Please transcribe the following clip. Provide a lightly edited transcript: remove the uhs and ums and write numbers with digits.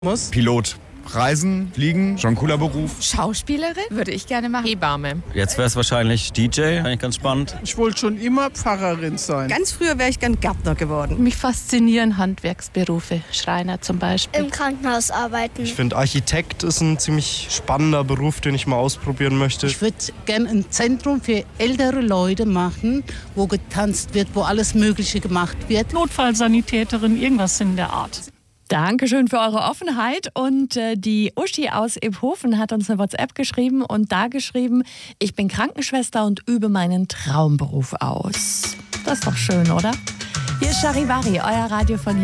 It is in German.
muss. Pilot. Reisen, Fliegen, schon ein cooler Beruf. Schauspielerin würde ich gerne machen. Hebamme. Jetzt wäre es wahrscheinlich DJ, eigentlich ganz spannend. Ich wollte schon immer Pfarrerin sein. Ganz früher wäre ich gern Gärtner geworden. Mich faszinieren Handwerksberufe, Schreiner zum Beispiel. Im Krankenhaus arbeiten. Ich finde, Architekt ist ein ziemlich spannender Beruf, den ich mal ausprobieren möchte. Ich würde gerne ein Zentrum für ältere Leute machen, wo getanzt wird, wo alles Mögliche gemacht wird. Notfallsanitäterin, irgendwas in der Art. Dankeschön für eure Offenheit. Und die Uschi aus Iphofen hat uns eine WhatsApp geschrieben und da geschrieben: Ich bin Krankenschwester und übe meinen Traumberuf aus. Das ist doch schön, oder? Hier ist Charivari, euer Radio von